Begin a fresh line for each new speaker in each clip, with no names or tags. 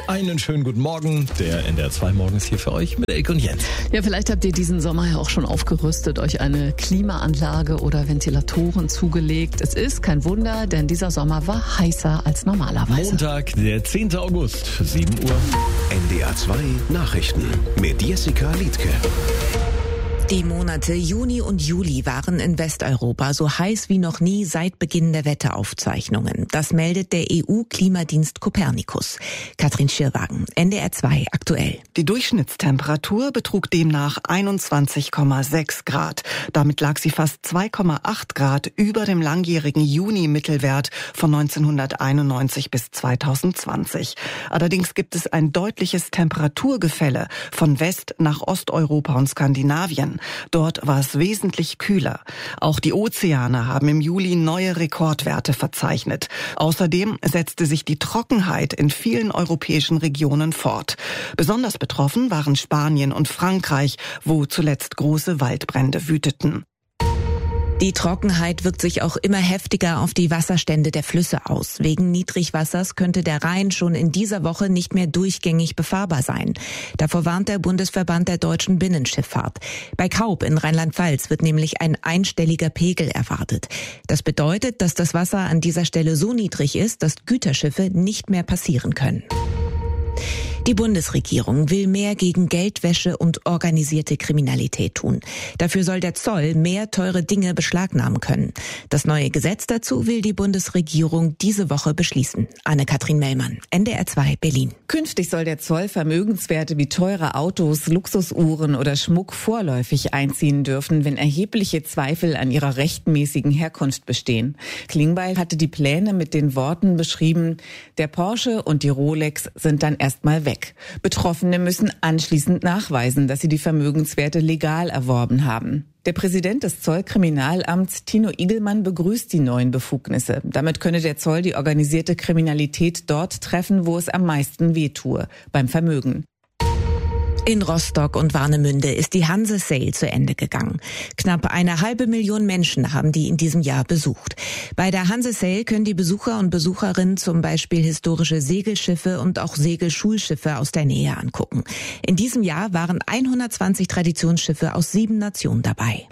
Einen schönen guten Morgen. Der NDR 2 Morgen ist hier für euch mit Elke und Jens.
Ja, vielleicht habt ihr diesen Sommer ja auch schon aufgerüstet, euch eine Klimaanlage oder Ventilatoren zugelegt. Es ist kein Wunder, denn dieser Sommer war heißer als normalerweise.
Montag, der 10. August, 7 Uhr.
NDR 2 Nachrichten mit Jessica Liedtke.
Die Monate Juni und Juli waren in Westeuropa so heiß wie noch nie seit Beginn der Wetteraufzeichnungen. Das meldet der EU-Klimadienst Copernicus. Katrin Schirwagen, NDR 2 aktuell.
Die Durchschnittstemperatur betrug demnach 21,6 Grad. Damit lag sie fast 2,8 Grad über dem langjährigen Juni-Mittelwert von 1991 bis 2020. Allerdings gibt es ein deutliches Temperaturgefälle von West- nach Osteuropa und Skandinavien. Dort war es wesentlich kühler. Auch die Ozeane haben im Juli neue Rekordwerte verzeichnet. Außerdem setzte sich die Trockenheit in vielen europäischen Regionen fort. Besonders betroffen waren Spanien und Frankreich, wo zuletzt große Waldbrände wüteten.
Die Trockenheit wirkt sich auch immer heftiger auf die Wasserstände der Flüsse aus. Wegen Niedrigwassers könnte der Rhein schon in dieser Woche nicht mehr durchgängig befahrbar sein. Davor warnt der Bundesverband der deutschen Binnenschifffahrt. Bei Kaub in Rheinland-Pfalz wird nämlich ein einstelliger Pegel erwartet. Das bedeutet, dass das Wasser an dieser Stelle so niedrig ist, dass Güterschiffe nicht mehr passieren können. Die Bundesregierung will mehr gegen Geldwäsche und organisierte Kriminalität tun. Dafür soll der Zoll mehr teure Dinge beschlagnahmen können. Das neue Gesetz dazu will die Bundesregierung diese Woche beschließen. Anne-Kathrin Mellmann, NDR 2 Berlin.
Künftig soll der Zoll Vermögenswerte wie teure Autos, Luxusuhren oder Schmuck vorläufig einziehen dürfen, wenn erhebliche Zweifel an ihrer rechtmäßigen Herkunft bestehen. Klingbeil hatte die Pläne mit den Worten beschrieben: Der Porsche und die Rolex sind dann erstmal weg. Betroffene müssen anschließend nachweisen, dass sie die Vermögenswerte legal erworben haben. Der Präsident des Zollkriminalamts, Tino Igelmann, begrüßt die neuen Befugnisse. Damit könne der Zoll die organisierte Kriminalität dort treffen, wo es am meisten wehtue, beim Vermögen.
In Rostock und Warnemünde ist die Hanse Sail zu Ende gegangen. Knapp 1,5 Million Menschen haben die in diesem Jahr besucht. Bei der Hanse Sail können die Besucher und Besucherinnen zum Beispiel historische Segelschiffe und auch Segelschulschiffe aus der Nähe angucken. In diesem Jahr waren 120 Traditionsschiffe aus 7 Nationen dabei.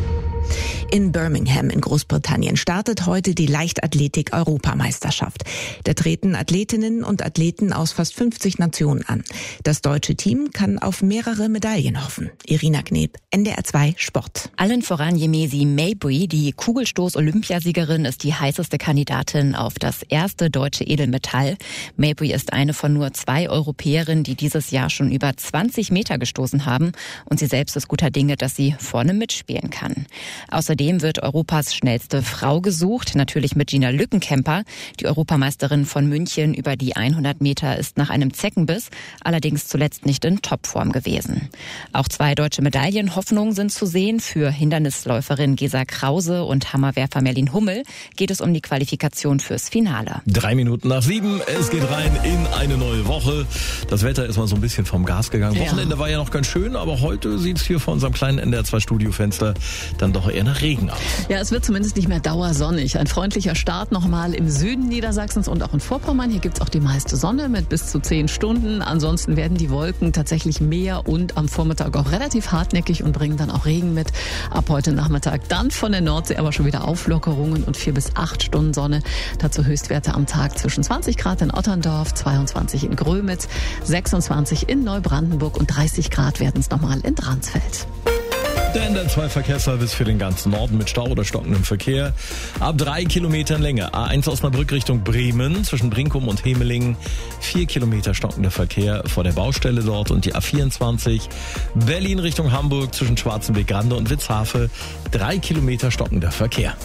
In Birmingham in Großbritannien startet heute die Leichtathletik-Europameisterschaft. Da treten Athletinnen und Athleten aus fast 50 Nationen an. Das deutsche Team kann auf mehrere Medaillen hoffen. Irina Kneb, NDR 2 Sport.
Allen voran Yemesi Mabry, die Kugelstoß-Olympiasiegerin, ist die heißeste Kandidatin auf das erste deutsche Edelmetall. Mabry ist eine von nur 2 Europäerinnen, die dieses Jahr schon über 20 Meter gestoßen haben. Und sie selbst ist guter Dinge, dass sie vorne mitspielen kann. Außerdem wird Europas schnellste Frau gesucht, natürlich mit Gina Lückenkämper. Die Europameisterin von München über die 100 Meter ist nach einem Zeckenbiss allerdings zuletzt nicht in Topform gewesen. Auch 2 deutsche Medaillenhoffnungen sind zu sehen. Für Hindernisläuferin Gesa Krause und Hammerwerfer Merlin Hummel geht es um die Qualifikation fürs Finale.
3 Minuten nach 7, es geht rein in eine neue Woche. Das Wetter ist mal so ein bisschen vom Gas gegangen. Wochenende war ja noch ganz schön, aber heute sieht es hier vor unserem kleinen NDR 2 Studiofenster dann doch eher nach Regen aus.
Ja, es wird zumindest nicht mehr dauersonnig. Ein freundlicher Start nochmal im Süden Niedersachsens und auch in Vorpommern. Hier gibt's auch die meiste Sonne mit bis zu 10 Stunden. Ansonsten werden die Wolken tatsächlich mehr und am Vormittag auch relativ hartnäckig und bringen dann auch Regen mit. Ab heute Nachmittag dann von der Nordsee aber schon wieder Auflockerungen und 4 bis 8 Stunden Sonne. Dazu Höchstwerte am Tag zwischen 20 Grad in Otterndorf, 22 in Grömitz, 26 in Neubrandenburg und 30 Grad werden es nochmal in Dransfeld.
Der NDR 2 Verkehrsservice für den ganzen Norden mit Stau oder stockendem Verkehr. Ab 3 Kilometern Länge. A1 Osnabrück Richtung Bremen zwischen Brinkum und Hemelingen. 4 Kilometer stockender Verkehr vor der Baustelle dort. Und die A24 Berlin Richtung Hamburg zwischen Schwarzenberg-Grande und Witzhafe. 3 Kilometer stockender Verkehr.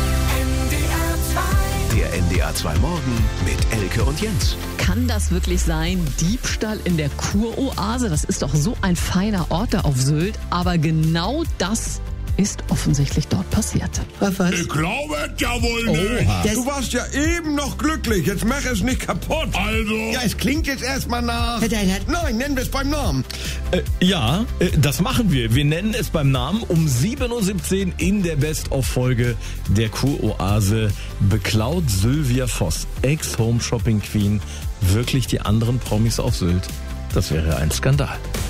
Der NDR 2 Morgen mit Elke und Jens.
Kann das wirklich sein? Diebstahl in der Kuroase? Das ist doch so ein feiner Ort da auf Sylt. Aber genau das ist offensichtlich dort passiert.
Was? Ich glaube es ja wohl nicht. Du warst ja eben noch glücklich. Jetzt mach es nicht kaputt. Also. Ja, es klingt jetzt erstmal nach. Nein, nennen wir es beim Namen.
Das machen wir. Wir nennen es beim Namen um 7.17 Uhr in der Best-of-Folge der Kuroase beklaut Sylvia Voss, Ex-Home-Shopping-Queen, wirklich die anderen Promis auf Sylt. Das wäre ein Skandal.